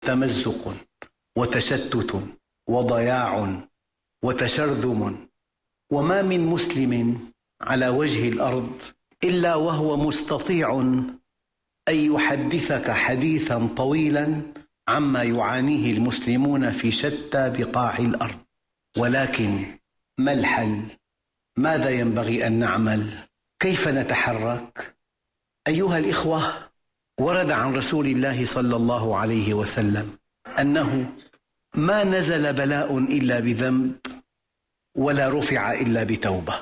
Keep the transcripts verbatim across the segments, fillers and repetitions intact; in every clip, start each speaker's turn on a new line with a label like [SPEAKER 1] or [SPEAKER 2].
[SPEAKER 1] تمزق وتشتت وضياع وتشرذم، وما من مسلم على وجه الأرض إلا وهو مستطيع أن يحدثك حديثا طويلا عما يعانيه المسلمون في شتى بقاع الأرض. ولكن ما الحل؟ ماذا ينبغي أن نعمل؟ كيف نتحرك؟ أيها الإخوة، ورد عن رسول الله صلى الله عليه وسلم أنه ما نزل بلاء إلا بذنب ولا رفع إلا بتوبة.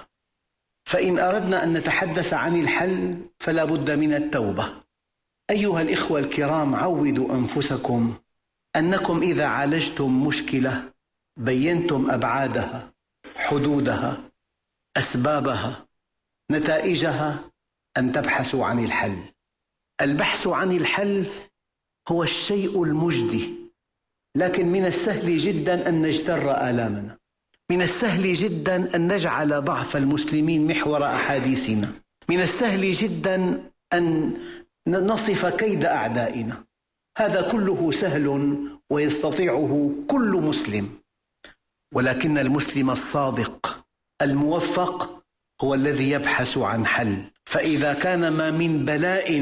[SPEAKER 1] فإن أردنا أن نتحدث عن الحل فلا بد من التوبة. أيها الإخوة الكرام، عودوا أنفسكم أنكم إذا عالجتم مشكلة بينتم أبعادها، حدودها، أسبابها، نتائجها، أن تبحثوا عن الحل. البحث عن الحل هو الشيء المجدي، لكن من السهل جدا أن نجتر آلامنا، من السهل جدا أن نجعل ضعف المسلمين محور أحاديثنا، من السهل جدا أن نصف كيد أعدائنا. هذا كله سهل ويستطيعه كل مسلم، ولكن المسلم الصادق الموفق هو الذي يبحث عن حل. فإذا كان ما من بلاء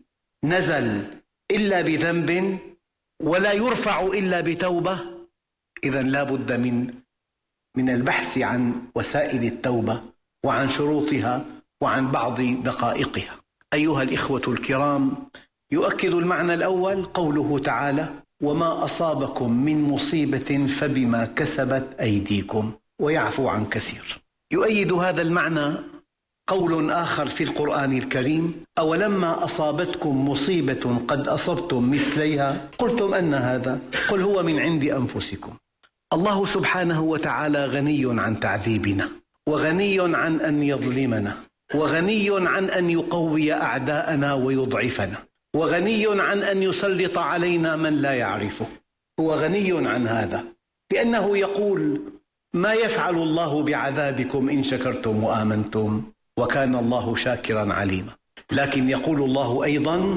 [SPEAKER 1] نزل إلا بذنب ولا يرفع إلا بتوبة، إذن لا بد من من البحث عن وسائل التوبة وعن شروطها وعن بعض دقائقها. أيها الإخوة الكرام، يؤكد المعنى الأول قوله تعالى: وما أصابكم من مصيبة فبما كسبت أيديكم ويعفو عن كثير. يؤيد هذا المعنى قول آخر في القرآن الكريم: أولما أصابتكم مصيبة قد أصبتم مثليها قلتم أن هذا قل هو من عند أنفسكم. الله سبحانه وتعالى غني عن تعذيبنا، وغني عن أن يظلمنا، وغني عن أن يقوي أعداءنا ويضعفنا، وغني عن أن يسلط علينا من لا يعرفه. هو غني عن هذا، لأنه يقول: ما يفعل الله بعذابكم إن شكرتم وآمنتم وكان الله شاكرا عليما. لكن يقول الله أيضا: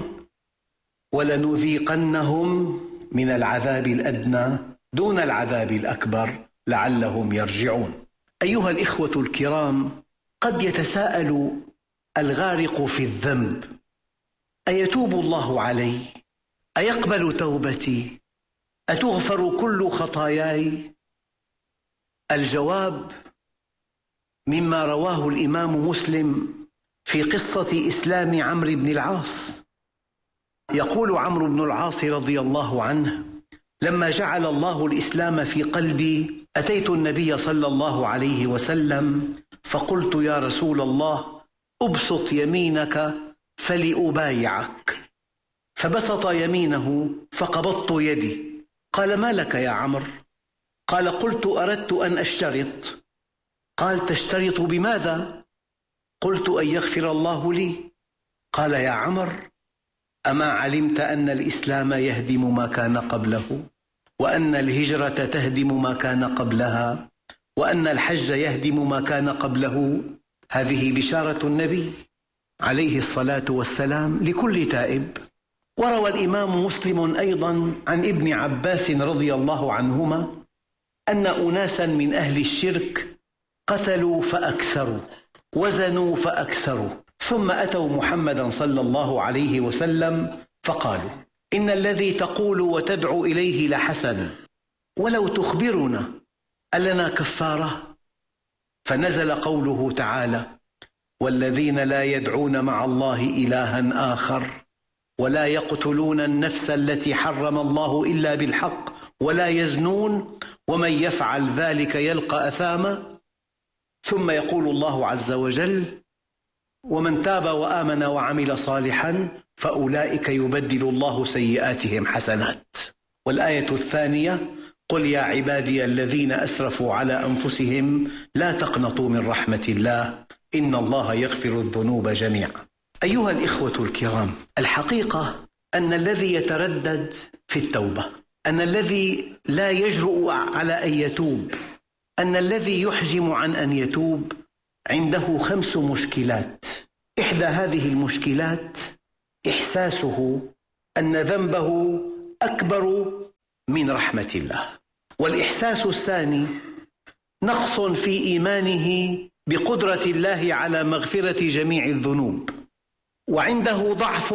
[SPEAKER 1] ولنذيقنهم من العذاب الأدنى دون العذاب الأكبر لعلهم يرجعون. أيها الإخوة الكرام، قد يتساءل الغارق في الذنب: أيتوب الله علي؟ أيقبل توبتي؟ أتغفر كل خطاياي؟ الجواب مما رواه الإمام مسلم في قصة إسلام عمرو بن العاص. يقول عمرو بن العاص رضي الله عنه: لما جعل الله الإسلام في قلبي أتيت النبي صلى الله عليه وسلم فقلت: يا رسول الله، أبسط يمينك فلأبايعك. فبسط يمينه فقبضت يدي. قال: ما لك يا عمرو؟ قال: قلت: أردت أن أشترط. قال: تشترط بماذا؟ قلت: أن يغفر الله لي. قال: يا عمرو، أما علمت أن الإسلام يهدم ما كان قبله، وأن الهجرة تهدم ما كان قبلها، وأن الحج يهدم ما كان قبله؟ هذه بشارة النبي عليه الصلاة والسلام لكل تائب. وروى الإمام مسلم أيضا عن ابن عباس رضي الله عنهما أن أناسا من أهل الشرك قتلوا فأكثروا، وزنوا فأكثروا، ثم أتوا محمدا صلى الله عليه وسلم فقالوا: إن الذي تقول وتدعو إليه لحسن، ولو تخبرنا ألنا كفارة؟ فنزل قوله تعالى: والذين لا يدعون مع الله إلها آخر ولا يقتلون النفس التي حرم الله إلا بالحق ولا يزنون ومن يفعل ذلك يلقى أثاما. ثم يقول الله عز وجل: ومن تاب وآمن وعمل صالحا فأولئك يبدل الله سيئاتهم حسنات. والآية الثانية: قل يا عبادي الذين أسرفوا على أنفسهم لا تقنطوا من رحمة الله إن الله يغفر الذنوب جميعا. أيها الإخوة الكرام، الحقيقة أن الذي يتردد في التوبة، أن الذي لا يجرؤ على أن يتوب، أن الذي يحجم عن أن يتوب عنده خمس مشكلات. إحدى هذه المشكلات إحساسه أن ذنبه أكبر من رحمة الله. والإحساس الثاني نقص في إيمانه بقدرة الله على مغفرة جميع الذنوب، وعنده ضعف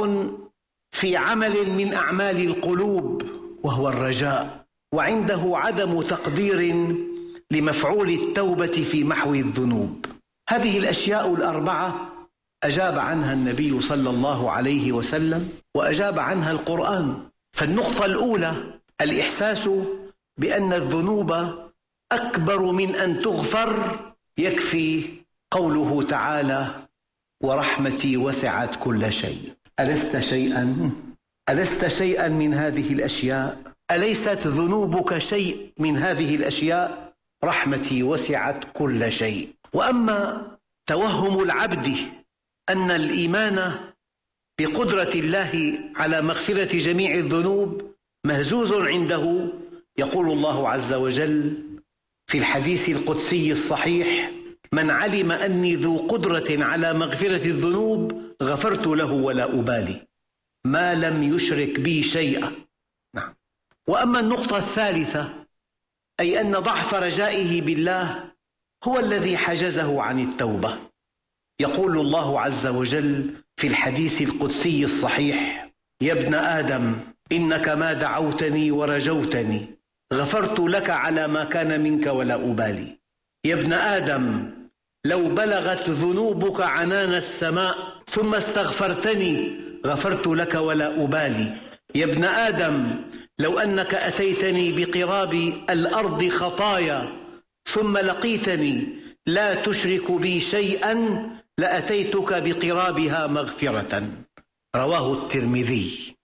[SPEAKER 1] في عمل من أعمال القلوب وهو الرجاء، وعنده عدم تقدير لمفعول التوبة في محو الذنوب. هذه الأشياء الأربعة أجاب عنها النبي صلى الله عليه وسلم وأجاب عنها القرآن. فالنقطة الأولى الإحساس بأن الذنوب أكبر من أن تغفر، يكفي قوله تعالى: ورحمتي وسعت كل شيء. ألست شيئا؟ ألست شيئا من هذه الأشياء؟ أليست ذنوبك شيء من هذه الأشياء؟ رحمتي وسعت كل شيء. وأما توهم العبد أن الإيمان بقدرة الله على مغفرة جميع الذنوب مهزوز عنده، يقول الله عز وجل في الحديث القدسي الصحيح: من علم أني ذو قدرة على مغفرة الذنوب غفرت له ولا أبالي ما لم يشرك بي شيئا. نعم. وأما النقطة الثالثة أي أن ضعف رجائه بالله هو الذي حجزه عن التوبة. يقول الله عز وجل في الحديث القدسي الصحيح: يا ابن آدم إنك ما دعوتني ورجوتني غفرت لك على ما كان منك ولا أبالي. يا ابن آدم لو بلغت ذنوبك عنان السماء ثم استغفرتني غفرت لك ولا أبالي. يا ابن آدم لو أنك أتيتني بقراب الأرض خطايا ثم لقيتني لا تشرك بي شيئا لأتيتك بقرابها مغفرة. رواه الترمذي.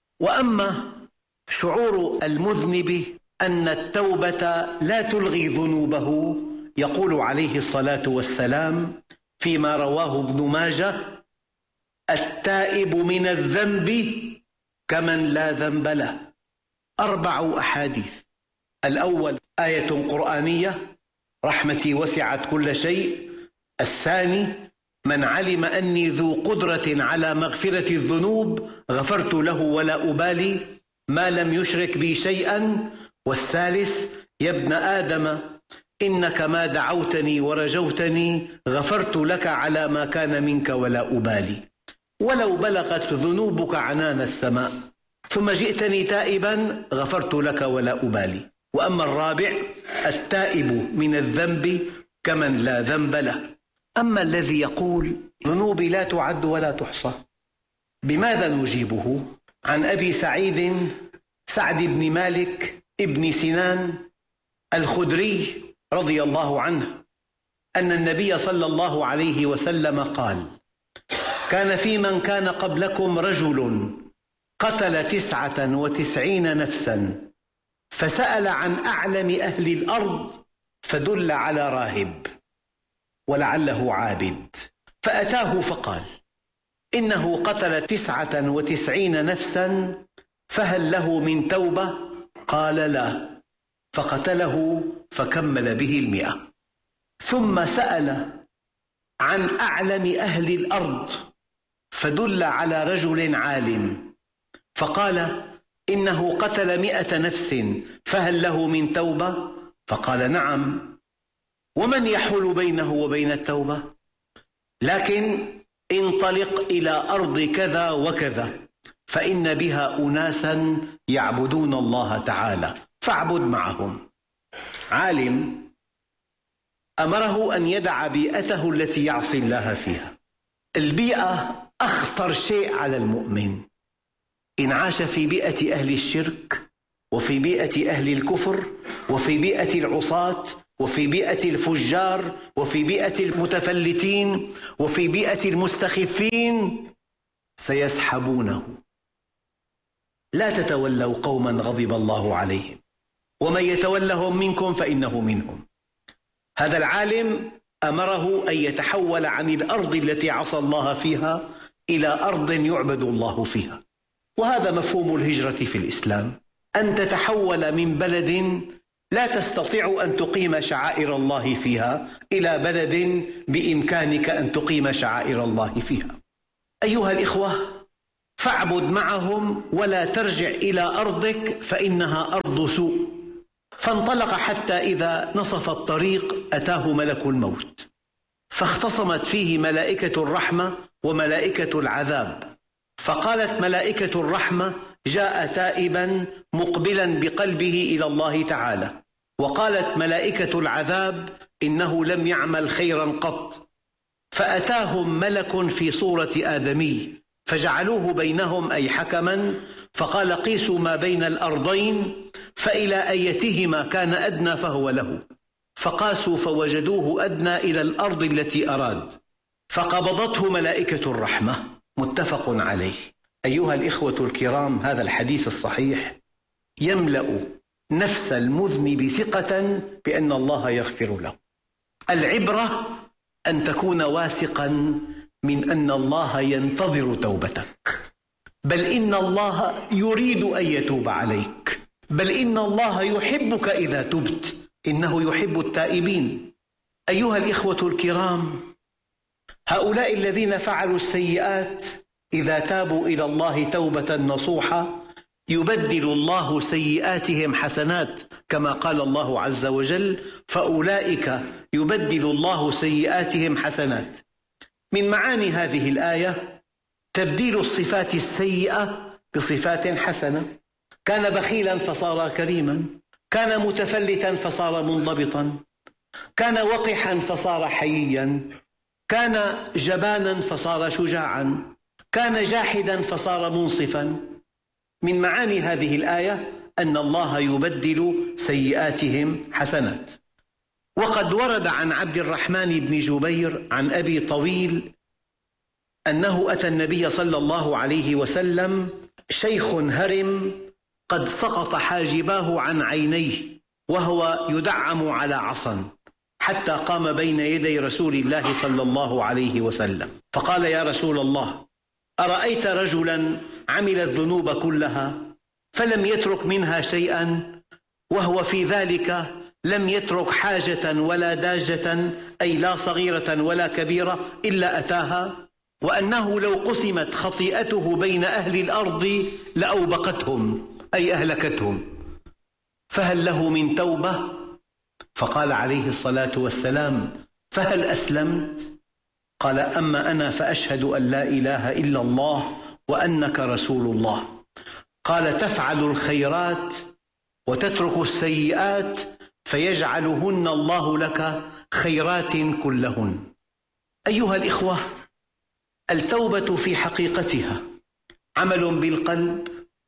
[SPEAKER 1] وأما شعور المذنب أن التوبة لا تلغي ذنوبه، يقول عليه الصلاة والسلام فيما رواه ابن ماجه: التائب من الذنب كمن لا ذنب له. أربع أحاديث. الأول آية قرآنية: رحمتي وسعت كل شيء. الثاني: من علم أني ذو قدرة على مغفرة الذنوب غفرت له ولا أبالي ما لم يشرك بي شيئا. والثالث: يا ابن آدم إنك ما دعوتني ورجوتني غفرت لك على ما كان منك ولا أبالي ولو بلغت ذنوبك عنان السماء ثم جئتني تائبا غفرت لك ولا أبالي. وأما الرابع: التائب من الذنب كمن لا ذنب له. أما الذي يقول ذنوبي لا تعد ولا تحصى، بماذا نجيبه؟ عن أبي سعيد سعد بن مالك ابن سنان الخدري رضي الله عنه أن النبي صلى الله عليه وسلم قال: كان في من كان قبلكم رجل قتل تسعة وتسعين نفسا فسأل عن أعلم أهل الأرض فدل على راهب ولعله عابد، فأتاه فقال: إنه قتل تسعة وتسعين نفسا فهل له من توبة؟ قال: لا، فقتله فكمل به المئة. ثم سأل عن أعلم أهل الأرض فدل على رجل عالم فقال: إنه قتل مئة نفس فهل له من توبة؟ فقال: نعم. ومن يحول بينه وبين التوبة؟ لكن انطلق إلى أرض كذا وكذا فإن بها أناسا يعبدون الله تعالى فاعبد معهم. عالم أمره أن يدع بيئته التي يعصي الله فيها. البيئة أخطر شيء على المؤمن. إن عاش في بيئة أهل الشرك وفي بيئة أهل الكفر وفي بيئة العصاة وفي بيئة الفجار وفي بيئة المتفلتين وفي بيئة المستخفين سيسحبونه. لا تتولوا قوما غضب الله عليهم ومن يتولهم منكم فإنه منهم. هذا العالم أمره أن يتحول عن الأرض التي عصى الله فيها إلى أرض يعبد الله فيها. وهذا مفهوم الهجرة في الإسلام، أن تتحول من بلد لا تستطيع أن تقيم شعائر الله فيها إلى بلد بإمكانك أن تقيم شعائر الله فيها. أيها الإخوة، فاعبد معهم ولا ترجع إلى أرضك فإنها أرض سوء. فانطلق حتى إذا نصف الطريق أتاه ملك الموت، فاختصمت فيه ملائكة الرحمة وملائكة العذاب، فقالت ملائكة الرحمة: جاء تائبا مقبلا بقلبه إلى الله تعالى. وقالت ملائكة العذاب: إنه لم يعمل خيرا قط. فأتاهم ملك في صورة آدمي فجعلوه بينهم أي حكما، فقال: قيسوا ما بين الأرضين فإلى أيتهما كان أدنى فهو له. فقاسوا فوجدوه أدنى إلى الأرض التي أراد، فقبضته ملائكة الرحمة. متفق عليه. أيها الإخوة الكرام، هذا الحديث الصحيح يملأ نفس المذنب ثقة بأن الله يغفر له. العبرة أن تكون واثقا من أن الله ينتظر توبتك، بل إن الله يريد أن يتوب عليك، بل إن الله يحبك إذا تبت، إنه يحب التائبين. أيها الإخوة الكرام، هؤلاء الذين فعلوا السيئات إذا تابوا إلى الله توبة نصوحة يبدل الله سيئاتهم حسنات، كما قال الله عز وجل: فأولئك يبدل الله سيئاتهم حسنات. من معاني هذه الآية تبديل الصفات السيئة بصفات حسنة. كان بخيلا فصار كريما، كان متفلتا فصار منضبطا، كان وقحا فصار حييا، كان جبانا فصار شجاعا، كان جاحدا فصار منصفا. من معاني هذه الآية أن الله يبدل سيئاتهم حسنات. وقد ورد عن عبد الرحمن بن جبير عن أبي طويل أنه أتى النبي صلى الله عليه وسلم شيخ هرم قد سقط حاجباه عن عينيه وهو يدعم على عصا، حتى قام بين يدي رسول الله صلى الله عليه وسلم فقال: يا رسول الله، أرأيت رجلا عمل الذنوب كلها فلم يترك منها شيئا، وهو في ذلك لم يترك حاجة ولا داجة، أي لا صغيرة ولا كبيرة، إلا أتاها، وأنه لو قسمت خطيئته بين أهل الأرض لأوبقتهم، أي أهلكتهم، فهل له من توبة؟ فقال عليه الصلاة والسلام: فهل أسلمت؟ قال: أما أنا فأشهد أن لا إله إلا الله وأنك رسول الله. قال: تفعل الخيرات وتترك السيئات فيجعلهن الله لك خيرات كلهن. أيها الإخوة، التوبة في حقيقتها عمل بالقلب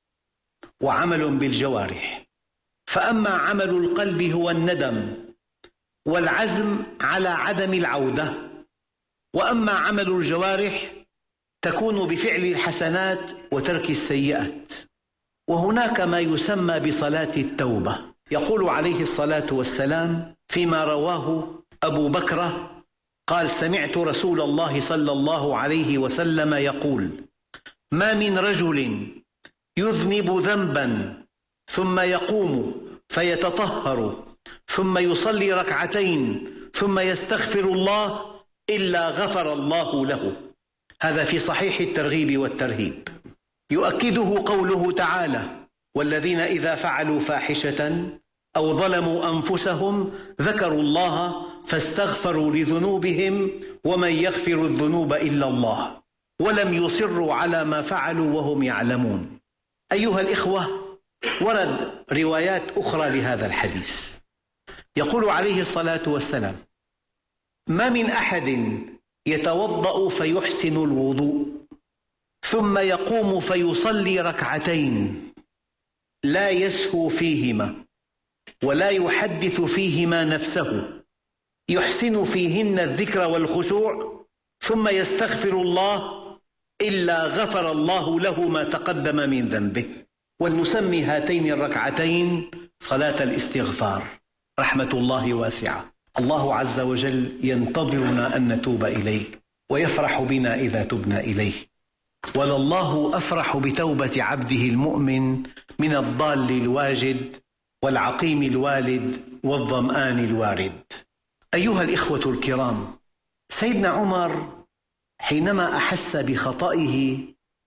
[SPEAKER 1] وعمل بالجوارح. فأما عمل القلب هو الندم والعزم على عدم العودة، وأما عمل الجوارح تكون بفعل الحسنات وترك السيئات. وهناك ما يسمى بصلاة التوبة. يقول عليه الصلاة والسلام فيما رواه أبو بكر قال: سمعت رسول الله صلى الله عليه وسلم يقول: ما من رجل يذنب ذنبا ثم يقوم فيتطهر ثم يصلي ركعتين ثم يستغفر الله إلا غفر الله له. هذا في صحيح الترغيب والترهيب. يؤكده قوله تعالى: والذين إذا فعلوا فاحشة أو ظلموا أنفسهم ذكروا الله فاستغفروا لذنوبهم ومن يغفر الذنوب إلا الله ولم يصروا على ما فعلوا وهم يعلمون. أيها الإخوة، ورد روايات أخرى لهذا الحديث. يقول عليه الصلاة والسلام: ما من أحد يتوضأ فيحسن الوضوء ثم يقوم فيصلي ركعتين لا يسهو فيهما ولا يحدث فيهما نفسه يحسن فيهن الذكر والخشوع ثم يستغفر الله إلا غفر الله له ما تقدم من ذنبه. ولنسمي هاتين الركعتين صلاة الاستغفار. رحمة الله واسعة، الله عز وجل ينتظرنا أن نتوب إليه ويفرح بنا إذا تبنا إليه. ولله أفرح بتوبة عبده المؤمن من الضال الواجد والعقيم الوالد والظمآن الوارد. أيها الإخوة الكرام، سيدنا عمر حينما أحس بخطئه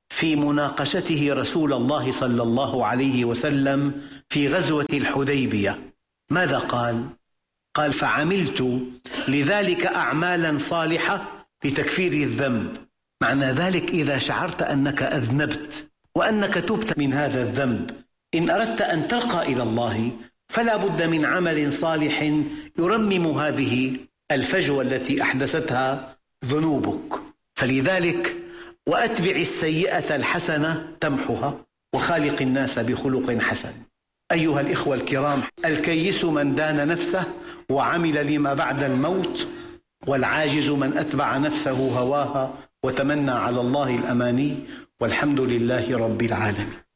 [SPEAKER 1] في مناقشته رسول الله صلى الله عليه وسلم في غزوة الحديبية. ماذا قال؟ قال: فعملت لذلك أعمالا صالحة لتكفير الذنب. معنى ذلك إذا شعرت أنك أذنبت وأنك تبت من هذا الذنب، إن أردت أن ترقى إلى الله فلا بد من عمل صالح يرمم هذه الفجوة التي أحدثتها ذنوبك. فلذلك وأتبع السيئة الحسنة تمحها وخالق الناس بخلق حسن. أيها الإخوة الكرام، الكيس من دان نفسه وعمل لما بعد الموت، والعاجز من أتبع نفسه هواها وتمنى على الله الأماني، والحمد لله رب العالمين.